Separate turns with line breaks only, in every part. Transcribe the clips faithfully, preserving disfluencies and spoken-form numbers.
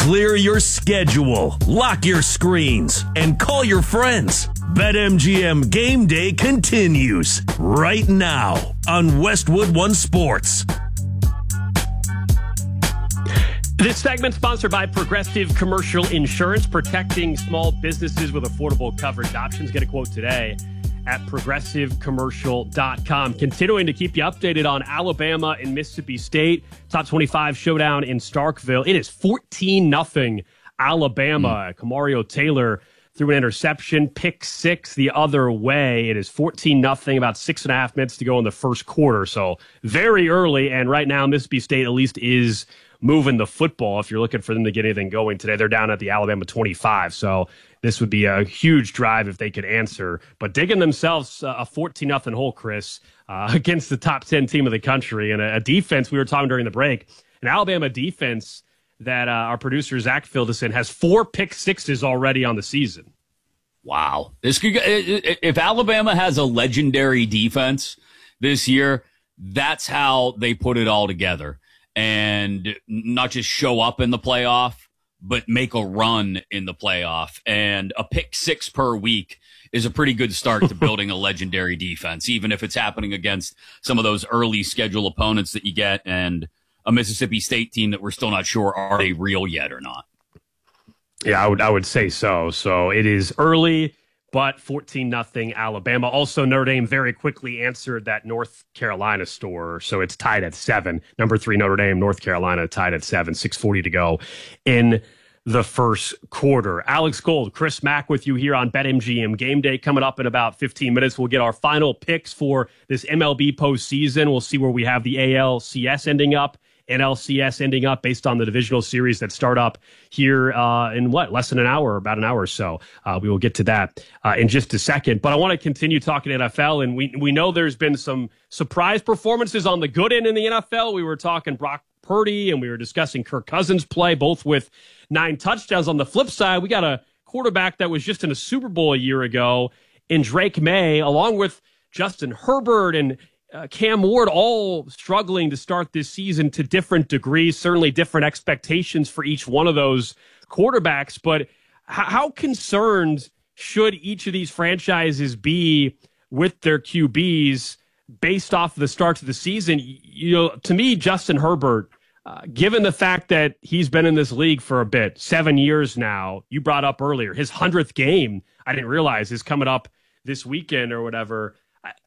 Clear your schedule, lock your screens, and call your friends. BetMGM Game Day continues right now on Westwood One Sports.
This segment sponsored by Progressive Commercial Insurance, protecting small businesses with affordable coverage options. Get a quote today at progressive commercial dot com. Continuing to keep you updated on Alabama and Mississippi State. Top twenty-five showdown in Starkville. It is fourteen nothing Alabama. Mm. Kamario Taylor threw an interception, pick six the other way. It is fourteen nothing, about six and a half minutes to go in the first quarter. So very early, and right now Mississippi State at least is moving the football. If you're looking for them to get anything going today, they're down at the Alabama twenty-five. So this would be a huge drive if they could answer. But digging themselves uh, a fourteen nothing hole, Chris, uh, against the top ten team of the country, and a, a defense, we were talking during the break, an Alabama defense that uh, our producer Zach filled us in has four pick sixes already on the season.
Wow. This could, if Alabama has a legendary defense this year, that's how they put it all together. And not just show up in the playoff, but make a run in the playoff. And a pick six per week is a pretty good start to building a legendary defense, even if it's happening against some of those early schedule opponents that you get and a Mississippi State team that we're still not sure are they real yet or not.
Yeah, I would I would say so. So it is early, but fourteen nothing Alabama. Also, Notre Dame very quickly answered that North Carolina store, so it's tied at seven. Number three, Notre Dame, North Carolina tied at seven, six forty to go in the first quarter. Alex Gold, Chris Mack with you here on BetMGM Game Day. Coming up in about fifteen minutes, we'll get our final picks for this M L B postseason. We'll see where we have the A L C S ending up, N L C S ending up based on the divisional series that start up here uh, in what, less than an hour, about an hour or so. Uh, we will get to that uh, in just a second. But I want to continue talking N F L, and we we know there's been some surprise performances on the good end in the N F L. We were talking Brock Purdy, and we were discussing Kirk Cousins' play, both with nine touchdowns. On the flip side, we got a quarterback that was just in a Super Bowl a year ago in Drake May, along with Justin Herbert and Uh, Cam Ward, all struggling to start this season to different degrees, certainly different expectations for each one of those quarterbacks. But h- how concerned should each of these franchises be with their Q Bs based off of the start to the season? You know, to me, Justin Herbert, uh, given the fact that he's been in this league for a bit, seven years now, you brought up earlier, his hundredth game, I didn't realize, is coming up this weekend or whatever.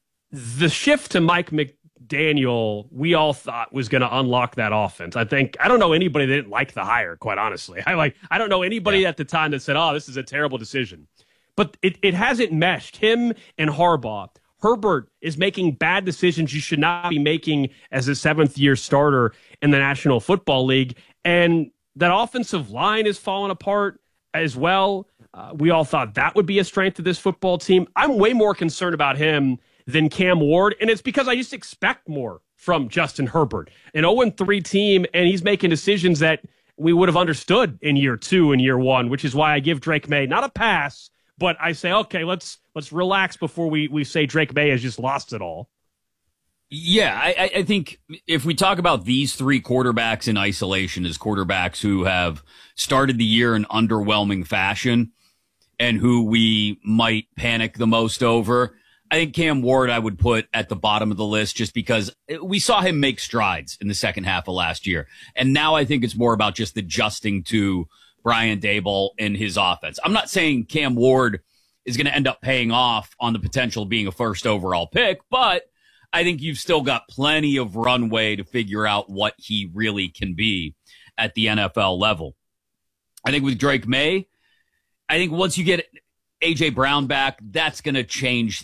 The shift to Mike McDaniel, we all thought was going to unlock that offense. I think, I don't know anybody that didn't like the hire, quite honestly. I like, I don't know anybody yeah. at the time that said, oh, this is a terrible decision. But it, it hasn't meshed. Him and Harbaugh. Herbert is making bad decisions you should not be making as a seventh year starter in the National Football League. And that offensive line is falling apart as well. Uh, we all thought that would be a strength of this football team. I'm way more concerned about him than Cam Ward, and it's because I just expect more from Justin Herbert. An oh and three team, and he's making decisions that we would have understood in year two and year one, which is why I give Drake May not a pass, but I say, okay, let's let's relax before we, we say Drake May has just lost it all.
Yeah, I, I think if we talk about these three quarterbacks in isolation as quarterbacks who have started the year in underwhelming fashion and who we might panic the most over, I think Cam Ward I would put at the bottom of the list just because we saw him make strides in the second half of last year. And now I think it's more about just adjusting to Brian Daboll and his offense. I'm not saying Cam Ward is going to end up paying off on the potential of being a first overall pick, but I think you've still got plenty of runway to figure out what he really can be at the N F L level. I think with Drake May, I think once you get A J Brown back, that's going to change